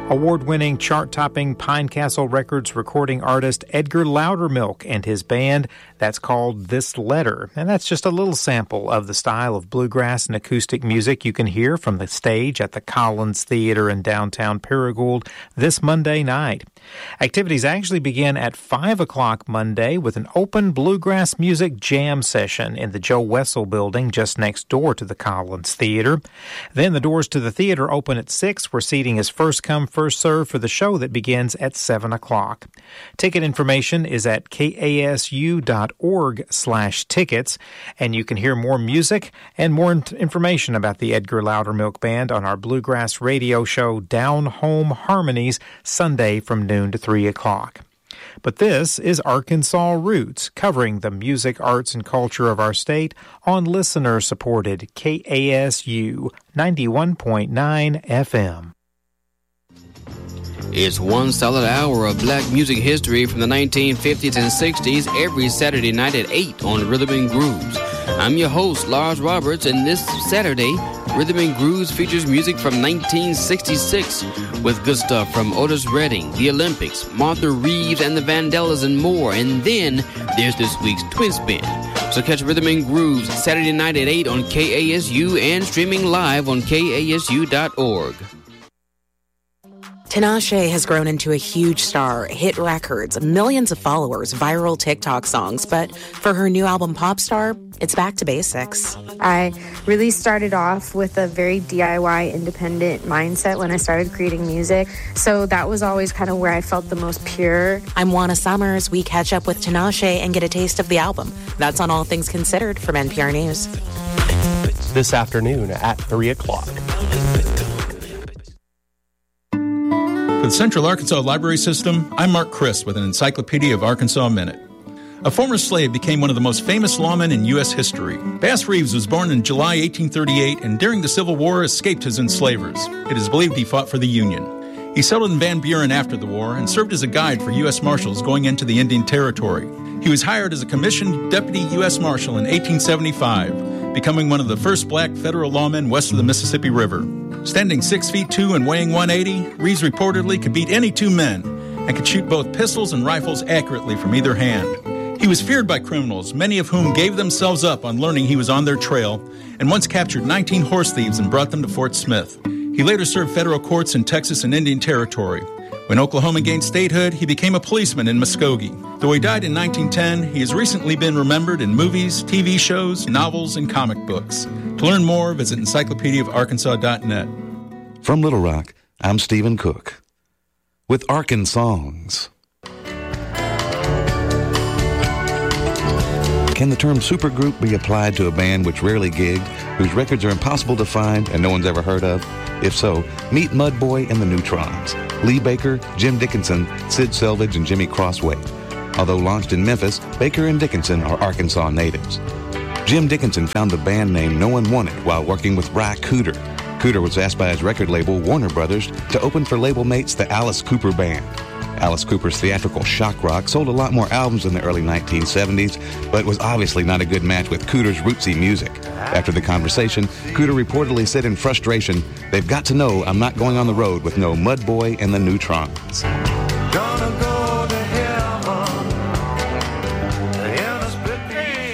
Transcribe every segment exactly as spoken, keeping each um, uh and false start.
Award-winning, chart-topping Pine Castle Records recording artist Edgar Loudermilk and his band. That's called This Letter. And that's just a little sample of the style of bluegrass and acoustic music you can hear from the stage at the Collins Theater in downtown Paragould this Monday night. Activities actually begin at five o'clock Monday with an open bluegrass music jam session in the Joe Wessel building just next door to the Collins Theater. Then the doors to the theater open at six, where seating is first come, first served for the show that begins at seven o'clock. Ticket information is at kasu.org slash tickets, and you can hear more music and more information about the Edgar Loudermilk Band on our bluegrass radio show Down Home Harmonies, Sunday from noon to three o'clock. But this is Arkansas Roots, covering the music, arts, and culture of our state on listener-supported K A S U ninety-one point nine F M. It's one solid hour of black music history from the nineteen fifties and sixties every Saturday night at eight on Rhythm and Grooves. I'm your host, Lars Roberts, and this Saturday, Rhythm and Grooves features music from nineteen sixty-six with good stuff from Otis Redding, The Olympics, Martha Reeves and the Vandellas, and more. And then there's this week's Twin Spin. So catch Rhythm and Grooves Saturday night at eight on K A S U and streaming live on K A S U dot org. Tinashe has grown into a huge star, hit records, millions of followers, viral TikTok songs, but for her new album Popstar, it's back to basics. I really started off with a very D I Y independent mindset when I started creating music, so that was always kind of where I felt the most pure. I'm Juana Summers. We catch up with Tinashe and get a taste of the album. That's on All Things Considered from N P R News. This afternoon at three o'clock. For the Central Arkansas Library System, I'm Mark Chris with an Encyclopedia of Arkansas Minute. A former slave became one of the most famous lawmen in U S history. Bass Reeves was born in July eighteen thirty-eight and during the Civil War escaped his enslavers. It is believed he fought for the Union. He settled in Van Buren after the war and served as a guide for U S Marshals going into the Indian Territory. He was hired as a commissioned deputy U S Marshal in eighteen seventy-five, becoming one of the first black federal lawmen west of the Mississippi River. Standing six feet two and weighing one eighty, Reeves reportedly could beat any two men and could shoot both pistols and rifles accurately from either hand. He was feared by criminals, many of whom gave themselves up on learning he was on their trail, and once captured nineteen horse thieves and brought them to Fort Smith. He later served federal courts in Texas and Indian Territory. When Oklahoma gained statehood, he became a policeman in Muskogee. Though he died in nineteen ten, he has recently been remembered in movies, T V shows, novels, and comic books. To learn more, visit encyclopedia of arkansas dot net. From Little Rock, I'm Stephen Cook with Arkansongs. Can the term supergroup be applied to a band which rarely gigged, whose records are impossible to find and no one's ever heard of? If so, meet Mudboy and the Neutrons. Lee Baker, Jim Dickinson, Sid Selvage, and Jimmy Crossway. Although launched in Memphis, Baker and Dickinson are Arkansas natives. Jim Dickinson found the band name no one wanted while working with Ry Cooder. Cooder was asked by his record label, Warner Brothers, to open for label mates the Alice Cooper Band. Alice Cooper's theatrical shock rock sold a lot more albums in the early nineteen seventies, but was obviously not a good match with Cooder's rootsy music. After the conversation, Cooder reportedly said in frustration, "They've got to know I'm not going on the road with no Mudboy and the Neutrons." Gonna go to heaven in a split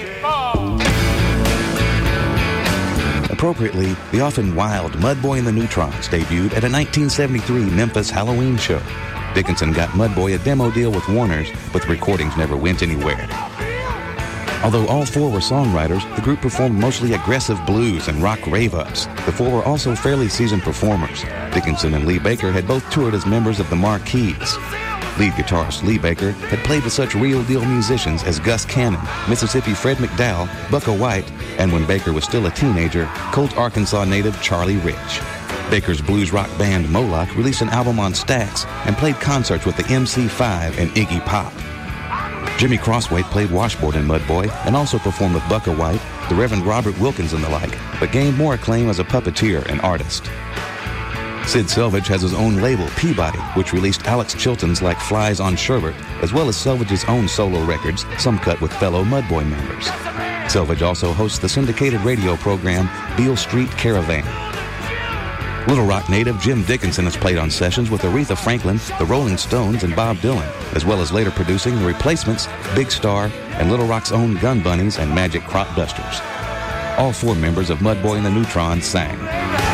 Appropriately, the often wild Mudboy and the Neutrons debuted at a nineteen seventy-three Memphis Halloween show. Dickinson got Mudboy a demo deal with Warner's, but the recordings never went anywhere. Although all four were songwriters, the group performed mostly aggressive blues and rock rave-ups. The four were also fairly seasoned performers. Dickinson and Lee Baker had both toured as members of the Marquees. Lead guitarist Lee Baker had played with such real-deal musicians as Gus Cannon, Mississippi Fred McDowell, Bukka White, and when Baker was still a teenager, Colt, Arkansas native Charlie Rich. Baker's blues rock band Moloch released an album on Stax and played concerts with the M C five and Iggy Pop. Jimmy Crossway played washboard in Mudboy and also performed with Bukka White, the Reverend Robert Wilkins and the like, but gained more acclaim as a puppeteer and artist. Sid Selvage has his own label, Peabody, which released Alex Chilton's Like Flies on Sherbet, as well as Selvage's own solo records, some cut with fellow Mudboy members. Selvage also hosts the syndicated radio program Beale Street Caravan. Little Rock native Jim Dickinson has played on sessions with Aretha Franklin, the Rolling Stones, and Bob Dylan, as well as later producing The Replacements, Big Star, and Little Rock's own Gun Bunnies and Magic Crop Dusters. All four members of Mudboy and the Neutrons sang.